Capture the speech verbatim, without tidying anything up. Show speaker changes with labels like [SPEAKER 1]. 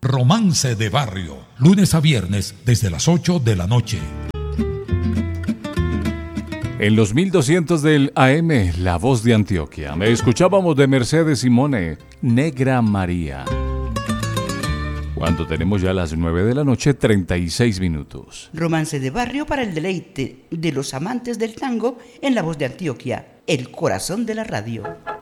[SPEAKER 1] Romance de Barrio, lunes a viernes desde las ocho de la noche.
[SPEAKER 2] En los mil doscientos del A M, La Voz de Antioquia, me escuchábamos de Mercedes Simone, Negra María. Cuando tenemos ya las nueve de la noche, treinta y seis minutos.
[SPEAKER 3] Romance de Barrio para el deleite de los amantes del tango en La Voz de Antioquia, el corazón de la radio.